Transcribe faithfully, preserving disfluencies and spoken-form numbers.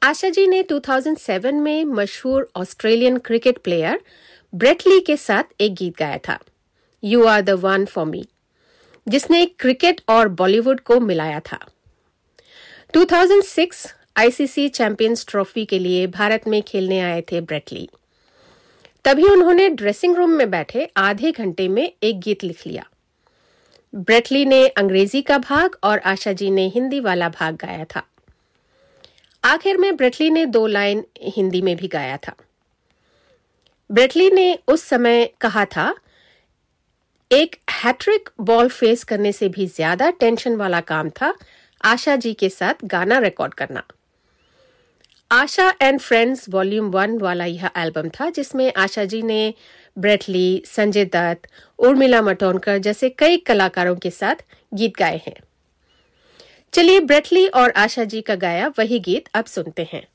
आशा जी ने दो हज़ार सात में मशहूर Australian cricket player Brett Lee के साथ एक गीत गाया था, you are the one for me, जिसने क्रिकेट और बॉलीवुड को मिलाया था। दो हज़ार छह आईसीसी चैंपियंस ट्रॉफी के लिए भारत में खेलने आए थे ब्रेट ली। तभी उन्होंने ड्रेसिंग रूम में बैठे आधे घंटे में एक गीत लिख लिया। ब्रेट ली ने अंग्रेजी का भाग और आशा जी ने हिंदी वाला भाग गाया था। आखिर में ब्रेट ली ने दो लाइन हिंदी में भी गाया था। ब्रेट ली ने उस समय कहा था, एक हैट्रिक बॉल फेस करने से भी ज्यादा टेंशन वाला काम था आशा जी के साथ गाना रिकॉर्ड करना। आशा एंड फ्रेंड्स वॉल्यूम वन वाला यह एल्बम था, जिसमें आशा जी ने ब्रेट ली, संजय दत्त, उर्मिला मातोंडकर जैसे कई कलाकारों के साथ गीत गाए हैं। चलिए ब्रेट ली और आशा जी का गाया वही गीत अब सुनते हैं।